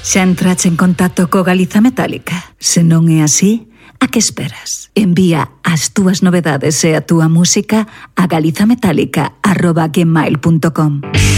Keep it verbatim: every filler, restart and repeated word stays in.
Xa entrache en contacto co Galiza Metálica? Se non é así, a que esperas? Envía as túas novedades e a túa música a galizametálica arroba gmail punto com.